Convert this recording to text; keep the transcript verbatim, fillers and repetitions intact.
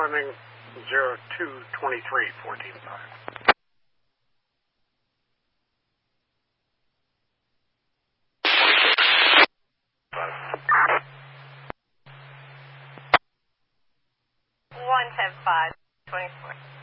climbing zero two twenty-three, fourteen five. one ten five, twenty-four.